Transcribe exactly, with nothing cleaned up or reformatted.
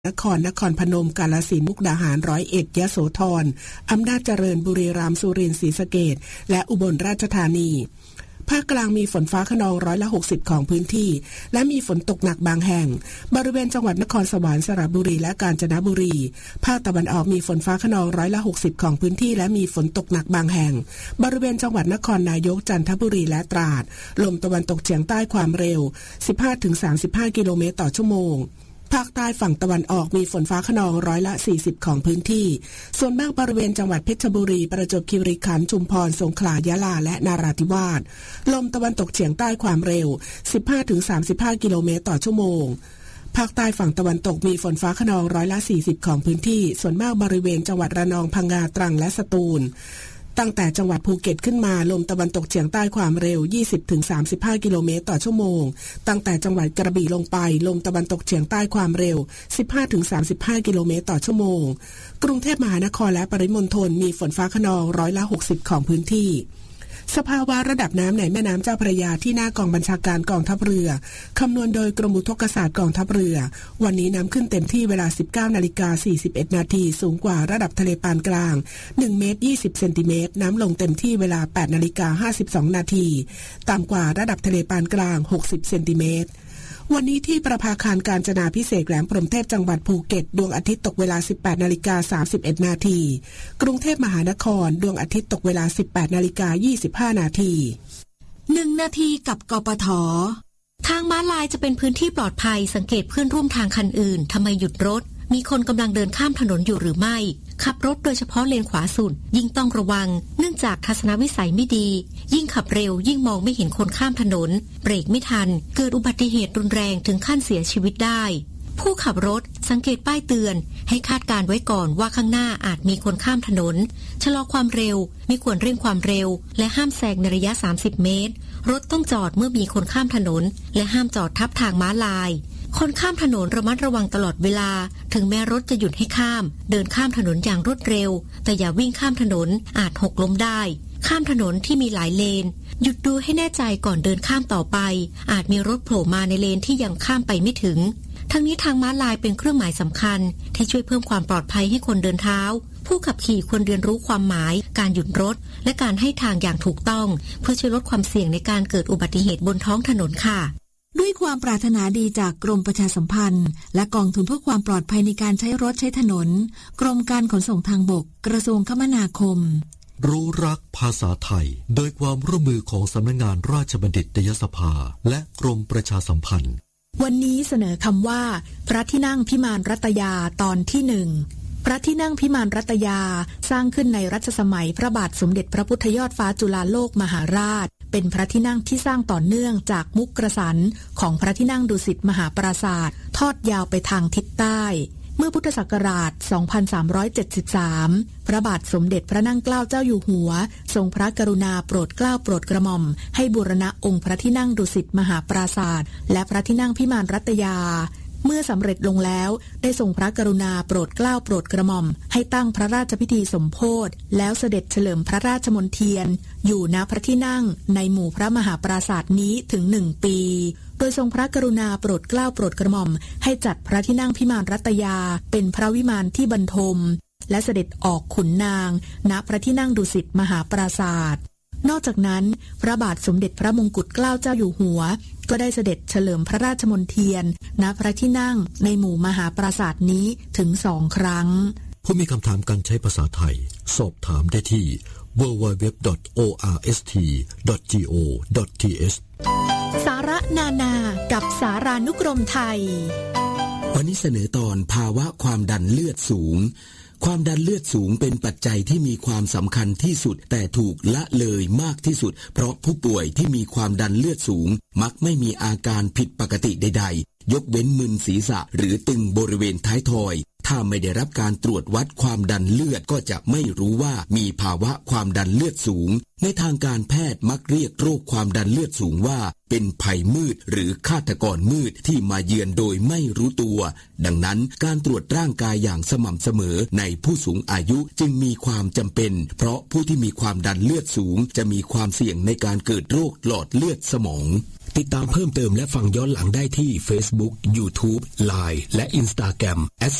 นครนครพนมกาฬสินธุ์มุกดาหารร้อยเอ็ดยโสธรอำนาจเจริญบุรีรัมย์สุรินทร์ศรีสะเกษและอุบลราชธานีภาคกลางมีฝนฟ้าคะนองร้อยละหกสิบของพื้นที่และมีฝนตกหนักบางแห่งบริเวณจังหวัดนครสวรรค์สระบุรีและกาญจนบุรีภาคตะวันออกมีฝนฟ้าคะนองร้อยละหกสิบของพื้นที่และมีฝนตกหนักบางแห่งบริเวณจังหวัดนครนายกจันทบุรีและตราดลมตะวันตกเฉียงใต้ความเร็ว สิบห้าถึงสามสิบห้า กิโลเมตรต่อชั่วโมงภาคใต้ฝั่งตะวันออกมีฝนฟ้าคะนองร้อยละสี่สิบของพื้นที่ส่วนมากบริเวณจังหวัดเพชรบุรีประจวบคีรีขันธ์ชุมพรสงขลายะลาและนราธิวาสลมตะวันตกเฉียงใต้ความเร็ว สิบห้าถึงสามสิบห้า กิโลเมตรต่อชั่วโมงภาคใต้ฝั่งตะวันตกมีฝนฟ้าคะนองร้อยละสี่สิบของพื้นที่ส่วนมากบริเวณจังหวัดระนองพังงาตรังและสตูลตั้งแต่จังหวัดภูเก็ตขึ้นมาลมตะวันตกเฉียงใต้ความเร็ว ยี่สิบถึงสามสิบห้า กิโลเมตรต่อชั่วโมงตั้งแต่จังหวัดกระบี่ลงไปลมตะวันตกเฉียงใต้ความเร็ว สิบห้าถึงสามสิบห้า กิโลเมตรต่อชั่วโมงกรุงเทพมหานครและปริมณฑลมีฝนฟ้าคะนองร้อยละหกสิบของพื้นที่สภาวะระดับน้ำในแม่น้ำเจ้าพระยาที่หน้ากองบัญชาการกองทัพเรือคำนวณโดยกรมอุทกศาสตร์กองทัพเรือวันนี้น้ำขึ้นเต็มที่เวลา สิบเก้านาฬิกาสี่สิบเอ็ด นาทีสูงกว่าระดับทะเลปานกลางหนึ่งเมตรยี่สิบเซนติเมตรน้ำลงเต็มที่เวลา แปดนาฬิกาห้าสิบสอง นาทีต่ำกว่าระดับทะเลปานกลางหกสิบเซนติเมตรวันนี้ที่ประภาคารกาญจนาภิเษกแหลมพรหมเทพจังหวัดภูเก็ตดวงอาทิตย์ตกเวลา สิบแปดนาฬิกาสามสิบเอ็ด นาทีกรุงเทพมหานครดวงอาทิตย์ตกเวลา สิบแปดนาฬิกายี่สิบห้า นาทีหนึ่งนาทีกับกปท.ทางม้าลายจะเป็นพื้นที่ปลอดภัยสังเกตเพื่อนร่วมทางคันอื่นทำไมหยุดรถมีคนกำลังเดินข้ามถนนอยู่หรือไม่ขับรถโดยเฉพาะเลนขวาสุดยิ่งต้องระวังเนื่องจากทัศนวิสัยไม่ดียิ่งขับเร็วยิ่งมองไม่เห็นคนข้ามถนนเบรกไม่ทันเกิดอุบัติเหตุรุนแรงถึงขั้นเสียชีวิตได้ผู้ขับรถสังเกตป้ายเตือนให้คาดการไว้ก่อนว่าข้างหน้าอาจมีคนข้ามถนนชะลอความเร็วไม่ควรเร่งความเร็วและห้ามแซงในระยะสามสิบเมตรรถต้องจอดเมื่อมีคนข้ามถนนและห้ามจอดทับทางม้าลายคนข้ามถนนระมัดระวังตลอดเวลาถึงแม้รถจะหยุดให้ข้ามเดินข้ามถนนอย่างรวดเร็วแต่อย่าวิ่งข้ามถนนอาจหกล้มได้ข้ามถนนที่มีหลายเลนหยุดดูให้แน่ใจก่อนเดินข้ามต่อไปอาจมีรถโผล่มาในเลนที่ยังข้ามไปไม่ถึงทั้งนี้ทางม้าลายเป็นเครื่องหมายสำคัญที่ช่วยเพิ่มความปลอดภัยให้คนเดินเท้าผู้ขับขี่ควรเรียนรู้ความหมายการหยุดรถและการให้ทางอย่างถูกต้องเพื่อช่วยลดความเสี่ยงในการเกิดอุบัติเหตุบนท้องถนนค่ะด้วยความปรารถนาดีจากกรมประชาสัมพันธ์และกองทุนเพื่อความปลอดภัยในการใช้รถใช้ถนนกรมการขนส่งทางบกกระทรวงคมนาคมรู้รักภาษาไทยโดยความร่วมมือของสำนักงานราชบัณฑิตยสภาและกรมประชาสัมพันธ์วันนี้เสนอคำว่าพระที่นั่งพิมานรัตยาตอนที่หนึ่งพระที่นั่งพิมานรัตยาสร้างขึ้นในรัชสมัยพระบาทสมเด็จพระพุทธยอดฟ้าจุฬาโลกมหาราชเป็นพระที่นั่งที่สร้างต่อเนื่องจากมุกกระสันของพระที่นั่งดุสิตมหาปราสาททอดยาวไปทางทิศใต้เมื่อพุทธศักราช สองพันสามร้อยเจ็ดสิบสาม พระบาทสมเด็จพระนั่งเกล้าเจ้าอยู่หัวทรงพระกรุณาโปรดเกล้าโปรดกระหม่อมให้บูรณะองค์พระที่นั่งดุสิตมหาปราสาทและพระที่นั่งพิมานรัตยาเมื่อสำเร็จลงแล้วได้ทรงพระกรุณาโปรดเกล้าโปรดกระหม่อมให้ตั้งพระราชพิธีสมโภชแล้วเสด็จเฉลิมพระราชมณเทียนอยู่ณพระที่นั่งในหมู่พระมหาปราสาทนี้ถึงหนึ่งปีโดยทรงพระกรุณาโปรดเกล้าโปรดกระหม่อมให้จัดพระที่นั่งพิมานรัตยาเป็นพระวิมานที่บรรทมและเสด็จออกขุนนางณพระที่นั่งดุสิตมหาปราสาทนอกจากนั้นพระบาทสมเด็จพระมงกุฎเกล้าเจ้าอยู่หัวก็ได้เสด็จเฉลิมพระราชมณเทียนณพระที่นั่งในหมู่มหาปราสาทนี้ถึงสองครั้งผู้มีคำถามการใช้ภาษาไทยสอบถามได้ที่ ดับเบิลยู ดับเบิลยู ดับเบิลยู ดอท โอ อาร์ เอส ที ดอท จี โอ ดอท ที เอชสาระนานากับสารานุกรมไทยวันนี้เสนอตอนภาวะความดันเลือดสูงความดันเลือดสูงเป็นปัจจัยที่มีความสำคัญที่สุดแต่ถูกละเลยมากที่สุดเพราะผู้ป่วยที่มีความดันเลือดสูงมักไม่มีอาการผิดปกติใดๆยกเว้นมึนศีรษะหรือตึงบริเวณท้ายทอยทถ้าไม่ได้รับการตรวจวัดความดันเลือดก็จะไม่รู้ว่ามีภาวะความดันเลือดสูงในทางการแพทย์มักเรียกโรคความดันเลือดสูงว่าเป็นภัยมืดหรือฆาตกรมืดที่มาเยือนโดยไม่รู้ตัวดังนั้นการตรวจร่างกายอย่างสม่ำเสมอในผู้สูงอายุจึงมีความจำเป็นเพราะผู้ที่มีความดันเลือดสูงจะมีความเสี่ยงในการเกิดโรคหลอดเลือดสมองติดตามเพิ่มเติมและฟังย้อนหลังได้ที่ Facebook YouTube ไลน์ และ Instagram